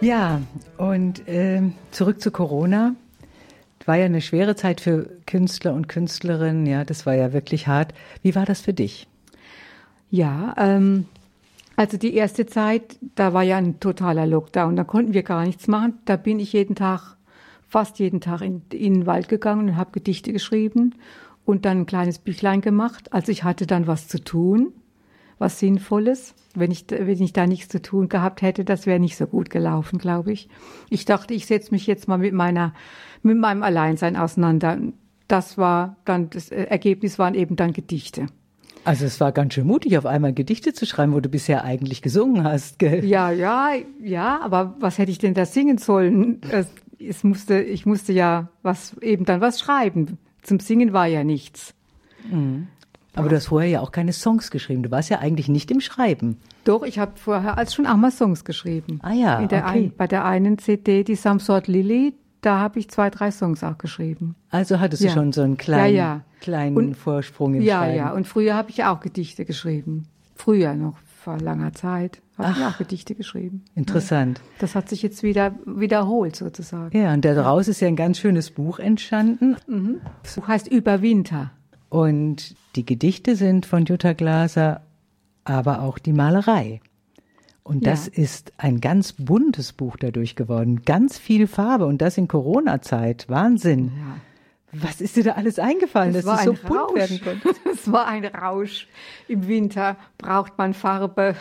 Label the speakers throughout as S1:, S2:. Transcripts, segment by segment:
S1: Ja, und zurück zu Corona. War ja eine schwere Zeit für Künstler und Künstlerinnen. Ja, das war ja wirklich hart. Wie war das für dich?
S2: Ja, also die erste Zeit, da war ja ein totaler Lockdown. Da konnten wir gar nichts machen. Da bin ich fast jeden Tag in den Wald gegangen und habe Gedichte geschrieben und dann ein kleines Büchlein gemacht. Also ich hatte dann was zu tun, was Sinnvolles. Wenn ich da nichts zu tun gehabt hätte, das wäre nicht so gut gelaufen, glaube ich. Ich dachte, ich setze mich jetzt mal mit meinem Alleinsein auseinander. Das Ergebnis waren eben dann Gedichte.
S1: Also es war ganz schön mutig, auf einmal Gedichte zu schreiben, wo du bisher eigentlich gesungen hast, gell?
S2: Ja, aber was hätte ich denn da singen sollen? Ich musste ja was schreiben. Zum Singen war ja nichts.
S1: Mhm. Aber du hast vorher ja auch keine Songs geschrieben. Du warst ja eigentlich nicht im Schreiben.
S2: Doch, ich habe vorher schon auch mal Songs geschrieben.
S1: Ah ja, okay.
S2: Bei der einen CD, die Some Sort Lily, da habe ich 2, 3 Songs auch geschrieben.
S1: Also hattest du schon so einen kleinen Vorsprung im Schreiben.
S2: Ja. Und früher habe ich auch Gedichte geschrieben. Früher noch, vor langer Zeit, habe ich auch Gedichte geschrieben.
S1: Interessant.
S2: Ja. Das hat sich jetzt wiederholt sozusagen.
S1: Ja, und daraus ist ja ein ganz schönes Buch entstanden.
S2: Mhm. Das Buch heißt Über Winter.
S1: Und die Gedichte sind von Jutta Glaser, aber auch die Malerei. Und das ist ein ganz buntes Buch dadurch geworden. Ganz viel Farbe und das in Corona-Zeit. Wahnsinn. Ja. Was ist dir da alles eingefallen, dass es so bunt werden konnte?
S2: Es war ein Rausch. Im Winter braucht man Farbe.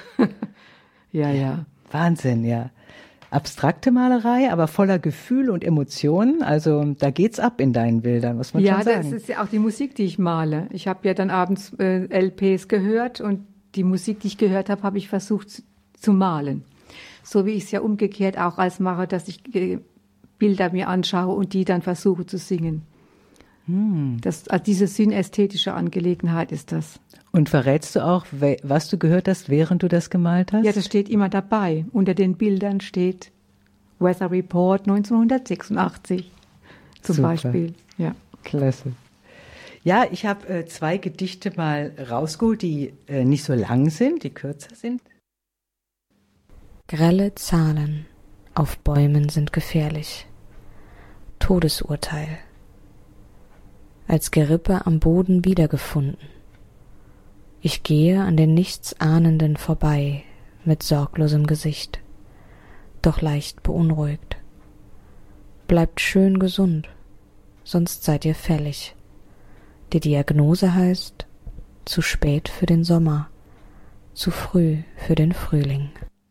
S2: Ja.
S1: Wahnsinn, ja. Abstrakte Malerei, aber voller Gefühl und Emotionen. Also da geht's ab in deinen Bildern, muss man schon sagen. Ja,
S2: das ist ja auch die Musik, die ich male. Ich habe ja dann abends LPs gehört und die Musik, die ich gehört habe, habe ich versucht zu malen. So wie ich es ja umgekehrt auch als mache, dass ich Bilder mir anschaue und die dann versuche zu singen. Diese synästhetische Angelegenheit ist das.
S1: Und verrätst du auch, was du gehört hast, während du das gemalt hast?
S2: Ja, das steht immer dabei. Unter den Bildern steht Weather Report 1986 zum Beispiel. Ja.
S1: Klasse. Ja, ich habe 2 Gedichte mal rausgeholt, die nicht so lang sind, die kürzer sind.
S3: Grelle Zahlen auf Bäumen sind gefährlich. Todesurteil. Als Gerippe am Boden wiedergefunden. Ich gehe an den Nichtsahnenden vorbei mit sorglosem Gesicht, doch leicht beunruhigt. Bleibt schön gesund, sonst seid ihr fällig. Die Diagnose heißt, zu spät für den Sommer, zu früh für den Frühling.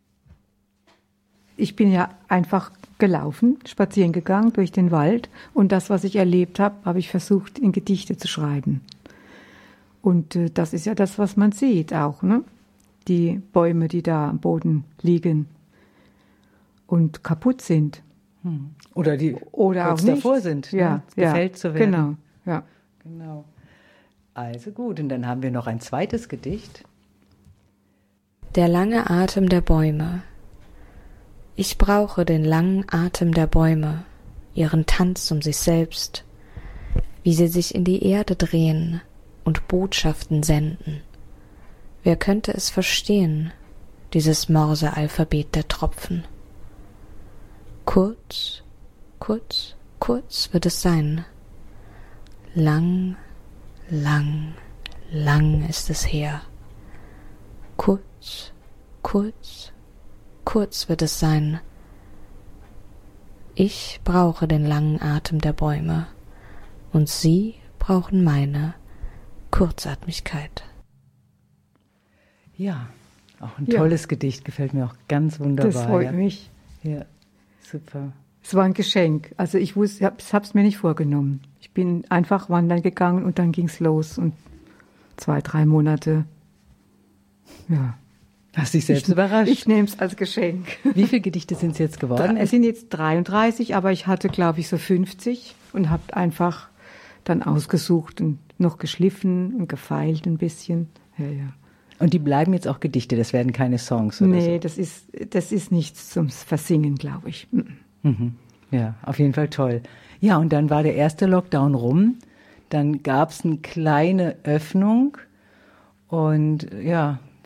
S2: Ich bin ja einfach gelaufen, spazieren gegangen durch den Wald und das, was ich erlebt habe, habe ich versucht, in Gedichte zu schreiben. Und das ist ja das, was man sieht auch, ne? Die Bäume, die da am Boden liegen und kaputt sind.
S1: Oder die
S2: kurz auch
S1: davor sind, gefällt zu werden.
S2: Genau.
S1: Also gut, und dann haben wir noch ein zweites Gedicht.
S3: Der lange Atem der Bäume. Ich brauche den langen Atem der Bäume, ihren Tanz um sich selbst, wie sie sich in die Erde drehen und Botschaften senden. Wer könnte es verstehen, dieses Morse-Alphabet der Tropfen? Kurz, kurz, kurz wird es sein. Lang, lang, lang ist es her. Kurz, kurz, kurz wird es sein. Ich brauche den langen Atem der Bäume und sie brauchen meine Kurzatmigkeit.
S1: Ja, auch ein tolles Gedicht, gefällt mir auch ganz wunderbar.
S2: Das freut mich.
S1: Ja, super.
S2: Es war ein Geschenk. Also ich hab's mir nicht vorgenommen. Ich bin einfach wandern gegangen und dann ging's los und 2, 3 Monate, ja.
S1: Hast dich selbst überrascht?
S2: Ich nehme es als Geschenk.
S1: Wie viele Gedichte sind es jetzt geworden?
S2: Es sind jetzt 33, aber ich hatte, glaube ich, so 50 und habe einfach dann ausgesucht und noch geschliffen und gefeilt ein bisschen. Ja.
S1: Und die bleiben jetzt auch Gedichte, das werden keine Songs oder so?
S2: Nee, das ist nichts zum Versingen, glaube ich.
S1: Mhm. Ja, auf jeden Fall toll. Ja, und dann war der erste Lockdown rum. Dann gab es eine kleine Öffnung. Und ja,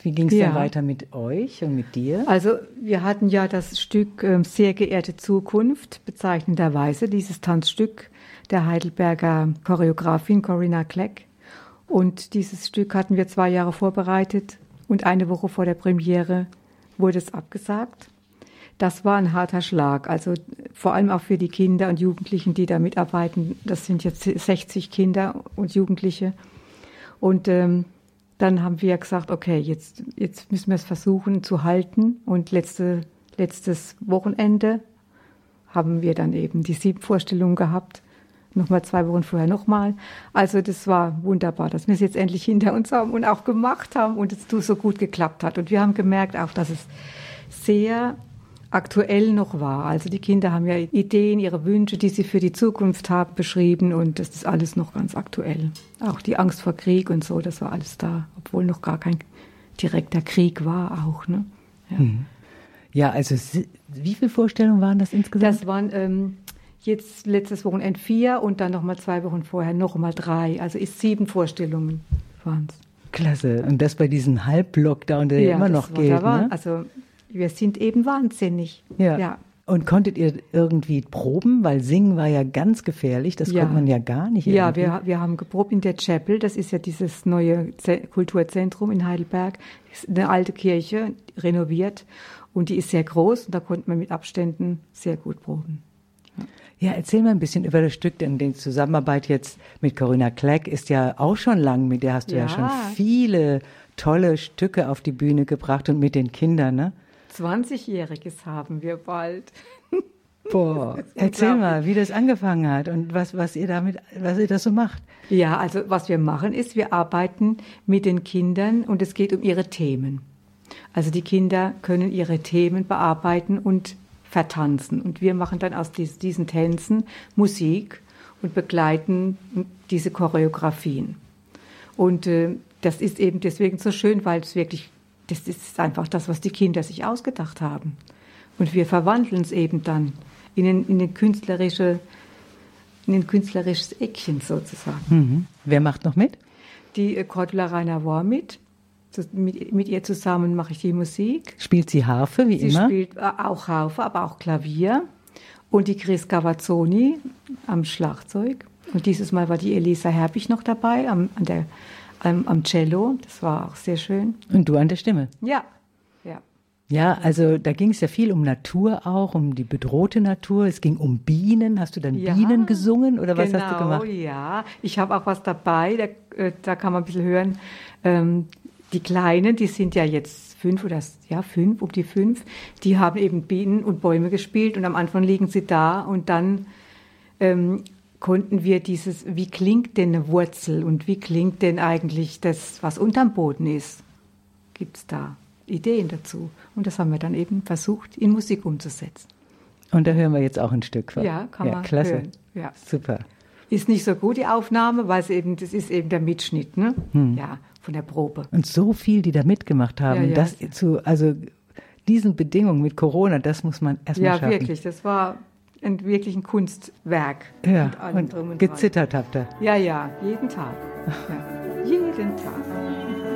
S1: Wie ging es dann weiter mit euch und mit dir?
S2: Also wir hatten ja das Stück Sehr geehrte Zukunft, bezeichnenderweise, dieses Tanzstück der Heidelberger Choreografin Corinna Clegg. Und dieses Stück hatten wir 2 Jahre vorbereitet und eine Woche vor der Premiere wurde es abgesagt. Das war ein harter Schlag, also vor allem auch für die Kinder und Jugendlichen, die da mitarbeiten. Das sind jetzt 60 Kinder und Jugendliche. Und dann haben wir gesagt, okay, jetzt müssen wir es versuchen zu halten. Und letztes Wochenende haben wir dann eben die 7 Vorstellungen gehabt. Nochmal 2 Wochen vorher nochmal. Also das war wunderbar, dass wir es jetzt endlich hinter uns haben und auch gemacht haben und es so gut geklappt hat. Und wir haben gemerkt auch, dass es sehr aktuell noch war. Also die Kinder haben ja Ideen, ihre Wünsche, die sie für die Zukunft haben, beschrieben und das ist alles noch ganz aktuell. Auch die Angst vor Krieg und so, das war alles da, obwohl noch gar kein direkter Krieg war auch. Ne? Ja.
S1: Ja, also wie viele Vorstellungen waren das insgesamt?
S2: Das waren jetzt letztes Wochenende 4 und dann nochmal 2 Wochen vorher nochmal 3. Also 7 Vorstellungen waren es.
S1: Klasse. Und das bei diesem Halb-Lockdown, der ja immer noch gilt. Ne?
S2: Also wir sind eben wahnsinnig.
S1: Ja. Und konntet ihr irgendwie proben? Weil Singen war ja ganz gefährlich, das konnte man ja gar nicht.
S2: Ja, wir haben geprobt in der Chapel, das ist ja dieses neue Kulturzentrum in Heidelberg. Das ist eine alte Kirche, renoviert und die ist sehr groß und da konnte man mit Abständen sehr gut proben.
S1: Ja, erzähl mal ein bisschen über das Stück, denn die Zusammenarbeit jetzt mit Corinna Clegg ist ja auch schon lang, mit der hast du ja schon viele tolle Stücke auf die Bühne gebracht und mit den Kindern, ne?
S2: 20-Jähriges haben wir bald.
S1: Boah, erzähl mal, wie das angefangen hat und was ihr das so macht.
S2: Ja, also was wir machen ist, wir arbeiten mit den Kindern und es geht um ihre Themen. Also die Kinder können ihre Themen bearbeiten und vertanzen und wir machen dann aus diesen Tänzen Musik und begleiten diese Choreografien. Und das ist eben deswegen so schön, weil es wirklich, das ist einfach das, was die Kinder sich ausgedacht haben. Und wir verwandeln es eben dann in ein künstlerisches Eckchen sozusagen.
S1: Mhm. Wer macht noch mit?
S2: Die Cordula Rainer war mit. Mit ihr zusammen mache ich die Musik.
S1: Spielt sie Harfe, wie immer?
S2: Sie spielt auch Harfe, aber auch Klavier. Und die Chris Cavazzoni am Schlagzeug. Und dieses Mal war die Elisa Herbig noch dabei am Cello. Das war auch sehr schön.
S1: Und du an der Stimme?
S2: Ja.
S1: Ja, also da ging es ja viel um Natur auch, um die bedrohte Natur. Es ging um Bienen. Hast du dann Bienen gesungen oder was hast du gemacht?
S2: Genau, ja. Ich habe auch was dabei, da kann man ein bisschen hören. Die Kleinen, die sind ja jetzt 5, um die 5, die haben eben Bienen und Bäume gespielt und am Anfang liegen sie da und dann konnten wir wie klingt denn eine Wurzel und wie klingt denn eigentlich das, was unterm Boden ist? Gibt es da Ideen dazu? Und das haben wir dann eben versucht, in Musik umzusetzen.
S1: Und da hören wir jetzt auch ein Stück von.
S2: Ja, kann man
S1: klasse.
S2: hören. Ja.
S1: Super.
S2: Ist nicht so gut, die Aufnahme, weil das ist eben der Mitschnitt, ne? Ja, von der Probe.
S1: Und so viel, die da mitgemacht haben, also diesen Bedingungen mit Corona, das muss man erstmal schaffen.
S2: Ja, wirklich, das war wirklich ein Kunstwerk.
S1: Ja, und gezittert habt ihr.
S2: Ja, jeden Tag. Ja, jeden Tag.